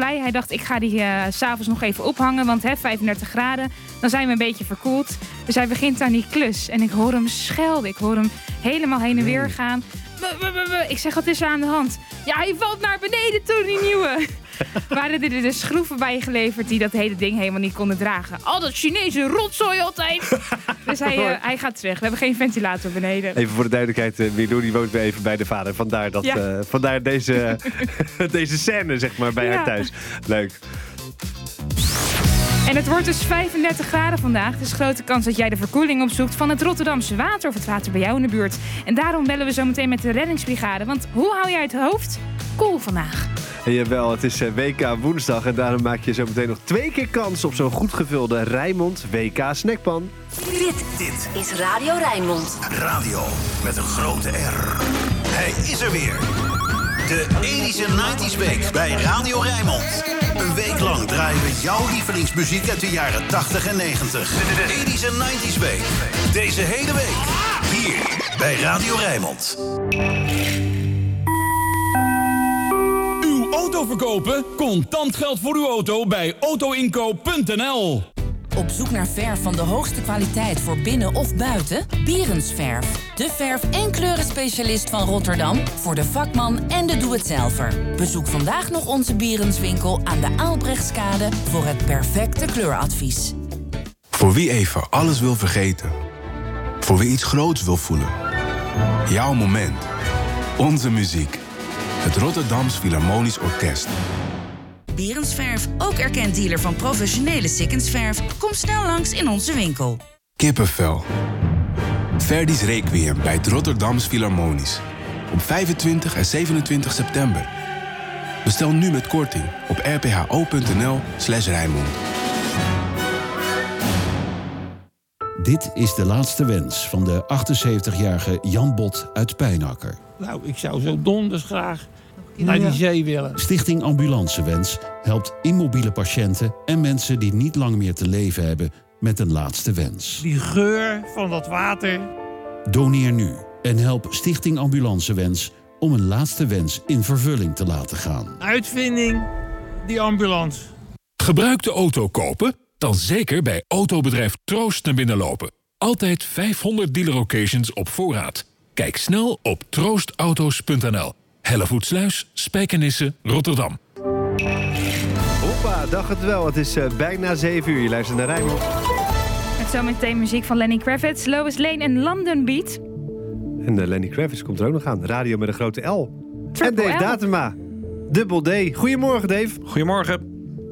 blij. Hij dacht, ik ga die 's avonds nog even ophangen, want 35 graden, dan zijn we een beetje verkoeld. Dus hij begint aan die klus en ik hoor hem schelden. Ik hoor hem helemaal heen en weer gaan. Ik zeg, wat is er aan de hand? Ja, hij valt naar beneden toe, die nieuwe. Waren er dus schroeven bij geleverd die dat hele ding helemaal niet konden dragen. Al dat Chinese rotzooi altijd. Dus hij gaat terug. We hebben geen ventilator beneden. Even voor de duidelijkheid, Milou die woont weer even bij de vader. Vandaar deze scène, zeg maar, bij haar thuis. Leuk. En het wordt dus 35 graden vandaag. Dus grote kans dat jij de verkoeling opzoekt van het Rotterdamse water of het water bij jou in de buurt. En daarom bellen we zo meteen met de reddingsbrigade. Want hoe hou jij het hoofd koel vandaag? Jawel, het is WK woensdag en daarom maak je zo meteen nog 2 keer kans op zo'n goed gevulde Rijnmond WK snackpan. Dit is Radio Rijnmond. Radio met een grote R. Hij is er weer. De 80s en 90s week bij Radio Rijnmond. Een week lang draaien we jouw lievelingsmuziek uit de jaren 80 en 90. De 80s en 90s week. Deze hele week. Hier bij Radio Rijnmond. Uw auto verkopen? Contant geld voor uw auto bij autoinkoop.nl. Op zoek naar verf van de hoogste kwaliteit voor binnen of buiten? Bierensverf. De verf- en kleurenspecialist van Rotterdam voor de vakman en de doe-het-zelver. Bezoek vandaag nog onze Bierenswinkel aan de Aalbrechtskade voor het perfecte kleuradvies. Voor wie even alles wil vergeten. Voor wie iets groots wil voelen. Jouw moment. Onze muziek. Het Rotterdams Philharmonisch Orkest. Bierensverf, ook erkend dealer van professionele Sikkensverf. Kom snel langs in onze winkel. Kippenvel. Verdi's Requiem bij het Rotterdams Philharmonisch. Op 25 en 27 september. Bestel nu met korting op rpho.nl/Rijnmond. Dit is de laatste wens van de 78-jarige Jan Bot uit Pijnakker. Nou, ik zou zo donders graag naar die zee willen. Stichting Ambulancewens helpt immobiele patiënten en mensen die niet lang meer te leven hebben met een laatste wens. Die geur van dat water. Doneer nu en help Stichting Ambulancewens om een laatste wens in vervulling te laten gaan. Uitvinding, die ambulance. Gebruikte auto kopen? Dan zeker bij autobedrijf Troost naar binnen lopen. Altijd 500 dealer locations op voorraad. Kijk snel op troostauto's.nl. Hellevoetsluis, Spijkenisse, Rotterdam. Hoppa, dacht het wel. Het is bijna 7 uur. Je luistert naar Rijnmond. Met zometeen muziek van Lenny Kravitz, Lois Lane en London Beat. En Lenny Kravitz komt er ook nog aan. Radio met een grote L. Triple en Dave L. Datema. Dubbel D. Goedemorgen, Dave. Goedemorgen.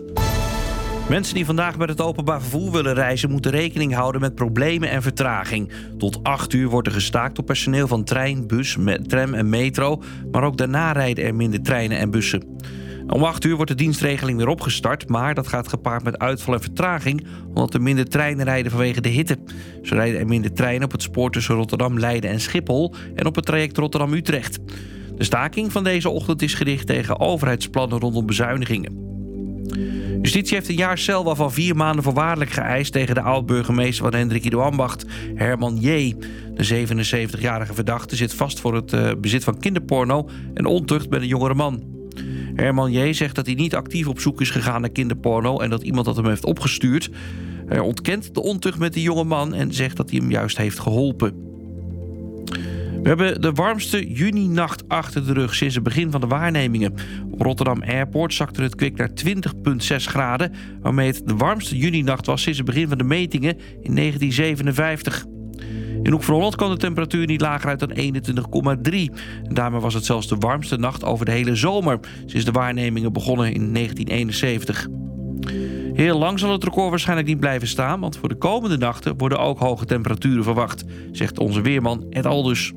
Mensen die vandaag met het openbaar vervoer willen reizen moeten rekening houden met problemen en vertraging. Tot 8 uur wordt er gestaakt op personeel van trein, bus, tram en metro. Maar ook daarna rijden er minder treinen en bussen. Om 8 uur wordt de dienstregeling weer opgestart, maar dat gaat gepaard met uitval en vertraging, omdat er minder treinen rijden vanwege de hitte. Zo rijden er minder treinen op het spoor tussen Rotterdam, Leiden en Schiphol en op het traject Rotterdam-Utrecht. De staking van deze ochtend is gericht tegen overheidsplannen rondom bezuinigingen. Justitie heeft een jaar cel waarvan 4 maanden voorwaardelijk geëist tegen de oud-burgemeester van Hendrik Ido Ambacht, Herman J. De 77-jarige verdachte zit vast voor het bezit van kinderporno en ontucht met een jongere man. Herman J. zegt dat hij niet actief op zoek is gegaan naar kinderporno en dat iemand dat hem heeft opgestuurd. Hij ontkent de ontucht met de jonge man en zegt dat hij hem juist heeft geholpen. We hebben de warmste juninacht achter de rug sinds het begin van de waarnemingen. Op Rotterdam Airport zakte het kwik naar 20,6 graden... waarmee het de warmste juninacht was sinds het begin van de metingen in 1957. In Hoek van Holland kwam de temperatuur niet lager uit dan 21,3. En daarmee was het zelfs de warmste nacht over de hele zomer... sinds de waarnemingen begonnen in 1971. Heel lang zal het record waarschijnlijk niet blijven staan... want voor de komende nachten worden ook hoge temperaturen verwacht... zegt onze weerman Ed Aldus.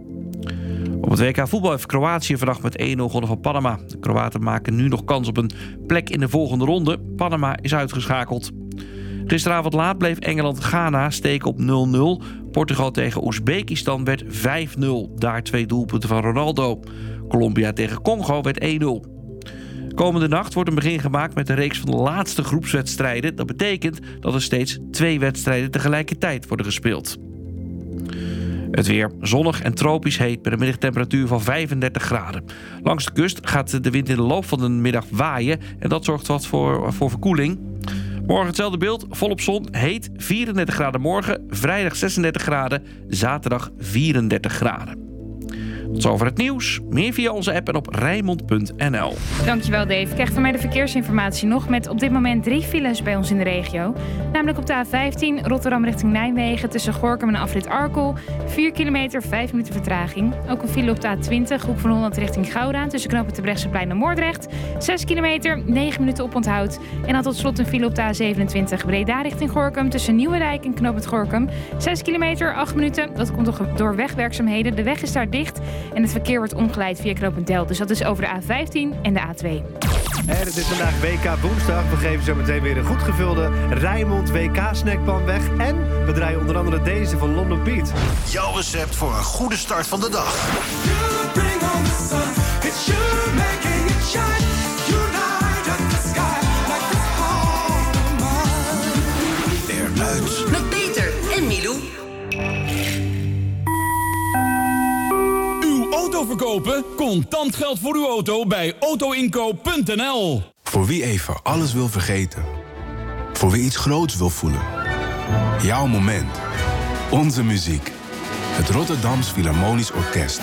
Op het WK voetbal heeft Kroatië vannacht met 1-0 gewonnen van Panama. De Kroaten maken nu nog kans op een plek in de volgende ronde. Panama is uitgeschakeld. Gisteravond laat bleef Engeland-Ghana steken op 0-0. Portugal tegen Oezbekistan werd 5-0. Daar 2 doelpunten van Ronaldo. Colombia tegen Congo werd 1-0. Komende nacht wordt een begin gemaakt met de reeks van de laatste groepswedstrijden. Dat betekent dat er steeds 2 wedstrijden tegelijkertijd worden gespeeld. Het weer zonnig en tropisch heet met een middagtemperatuur van 35 graden. Langs de kust gaat de wind in de loop van de middag waaien en dat zorgt wat voor verkoeling. Morgen hetzelfde beeld, volop zon, heet 34 graden morgen, vrijdag 36 graden, zaterdag 34 graden. Tot zover het nieuws. Meer via onze app en op Rijnmond.nl. Dankjewel Dave. Ik krijg van mij de verkeersinformatie nog met op dit moment 3 files bij ons in de regio. Namelijk op de A15 Rotterdam richting Nijmegen tussen Gorinchem en afrit Arkel. 4 kilometer, 5 minuten vertraging. Ook een file op de A20 Hoek van Holland richting Gouda tussen knooppunt Terbrechtseplein en Moordrecht. 6 kilometer, 9 minuten oponthoud. En dan tot slot een file op de A27 Breda richting Gorinchem tussen Nieuwendijk en knooppunt Gorinchem. 6 kilometer, 8 minuten. Dat komt door wegwerkzaamheden. De weg is daar dicht. En het verkeer wordt omgeleid via knooppunt Del. Dus dat is over de A15 en de A2. En het is vandaag WK woensdag. We geven zo meteen weer een goed gevulde Rijnmond WK-snackpan weg. En we draaien onder andere deze van London Beat. Jouw recept voor een goede start van de dag. Met Peter en Milou. Auto verkopen? Contant geld voor uw auto bij autoinkoop.nl. Voor wie even alles wil vergeten. Voor wie iets groots wil voelen. Jouw moment. Onze muziek. Het Rotterdams Philharmonisch Orkest.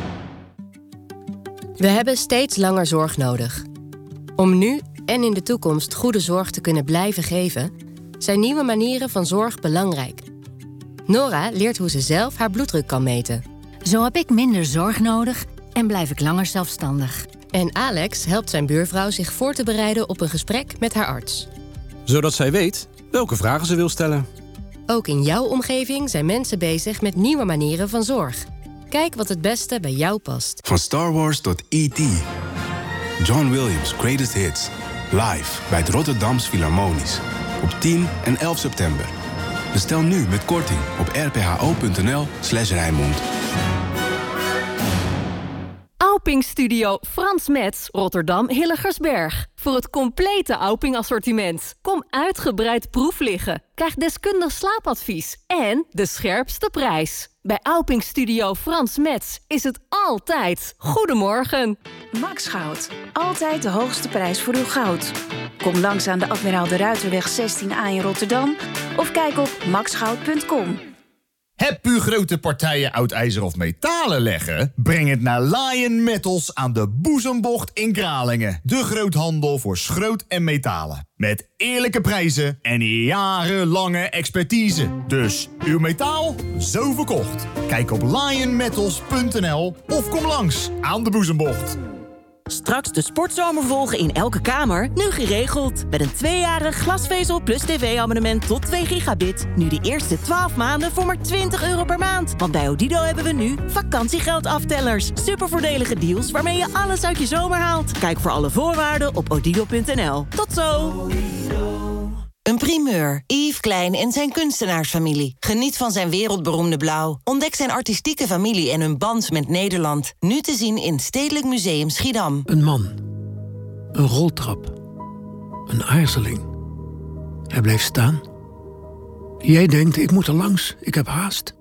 We hebben steeds langer zorg nodig. Om nu en in de toekomst goede zorg te kunnen blijven geven, zijn nieuwe manieren van zorg belangrijk. Nora leert hoe ze zelf haar bloeddruk kan meten. Zo heb ik minder zorg nodig en blijf ik langer zelfstandig. En Alex helpt zijn buurvrouw zich voor te bereiden op een gesprek met haar arts. Zodat zij weet welke vragen ze wil stellen. Ook in jouw omgeving zijn mensen bezig met nieuwe manieren van zorg. Kijk wat het beste bij jou past. Van Star Wars tot E.T. John Williams' Greatest Hits. Live bij het Rotterdams Philharmonisch. Op 10 en 11 september. Bestel nu met korting op rpho.nl/Rijnmond. Auping Studio Frans Metz, Rotterdam Hillegersberg. Voor het complete Auping assortiment. Kom uitgebreid proef liggen. Krijg deskundig slaapadvies. En de scherpste prijs. Bij Auping Studio Frans Metz is het altijd Goedemorgen. Max Goud. Altijd de hoogste prijs voor uw goud. Kom langs aan de Admiraal de Ruiterweg 16A in Rotterdam. Of kijk op maxgoud.com. Heb u grote partijen oud ijzer of metalen leggen? Breng het naar Lion Metals aan de Boezembocht in Kralingen. De groothandel voor schroot en metalen. Met eerlijke prijzen en jarenlange expertise. Dus uw metaal, zo verkocht. Kijk op lionmetals.nl of kom langs aan de Boezembocht. Straks de sportzomer volgen in elke kamer, nu geregeld. Met een 2-jarig glasvezel plus tv-abonnement tot 2 gigabit. Nu de eerste 12 maanden voor maar €20 per maand. Want bij Odido hebben we nu vakantiegeldaftelers. Supervoordelige deals waarmee je alles uit je zomer haalt. Kijk voor alle voorwaarden op odido.nl. Tot zo! Een primeur. Yves Klein en zijn kunstenaarsfamilie. Geniet van zijn wereldberoemde blauw. Ontdek zijn artistieke familie en hun band met Nederland. Nu te zien in Stedelijk Museum Schiedam. Een man. Een roltrap. Een aarzeling. Hij blijft staan. Jij denkt, ik moet er langs, ik heb haast.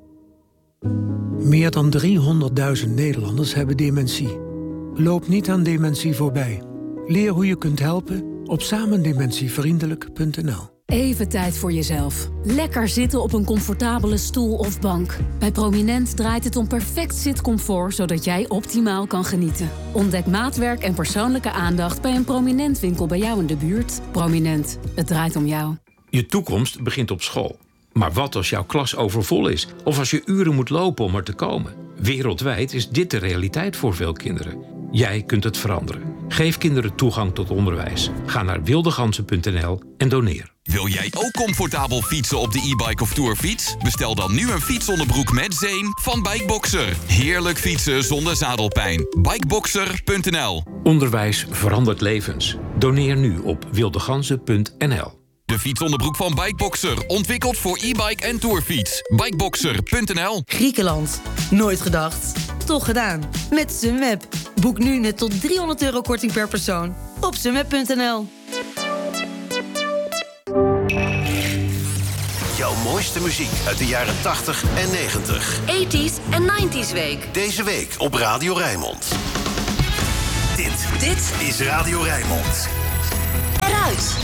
Meer dan 300.000 Nederlanders hebben dementie. Loop niet aan dementie voorbij. Leer hoe je kunt helpen op samendementievriendelijk.nl. Even tijd voor jezelf. Lekker zitten op een comfortabele stoel of bank. Bij Prominent draait het om perfect zitcomfort, zodat jij optimaal kan genieten. Ontdek maatwerk en persoonlijke aandacht bij een Prominent winkel bij jou in de buurt. Prominent, het draait om jou. Je toekomst begint op school. Maar wat als jouw klas overvol is? Of als je uren moet lopen om er te komen? Wereldwijd is dit de realiteit voor veel kinderen. Jij kunt het veranderen. Geef kinderen toegang tot onderwijs. Ga naar wildegansen.nl en doneer. Wil jij ook comfortabel fietsen op de e-bike of tourfiets? Bestel dan nu een fietsonderbroek met zeem van Bikeboxer. Heerlijk fietsen zonder zadelpijn. Bikeboxer.nl. Onderwijs verandert levens. Doneer nu op wildegansen.nl. De fietsonderbroek van Bikeboxer. Ontwikkeld voor e-bike en tourfiets. Bikeboxer.nl. Griekenland. Nooit gedacht. Toch gedaan. Met Sunweb. Boek nu net tot €300 korting per persoon. Op sunweb.nl. Jouw mooiste muziek uit de jaren 80 en 90. 80s en 90s week. Deze week op Radio Rijnmond. Dit is Radio Rijnmond. Eruit.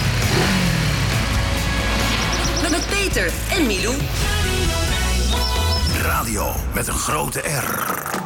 Met Peter en Milou. Radio met een grote R.